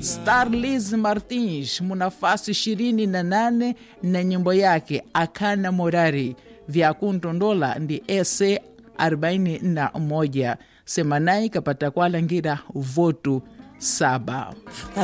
Starliz Martins munafasi 28 na nyimbo yake Akana Morari. Vya kuntondola ndi ese 41. Semanai kapata kwa langira votu 7.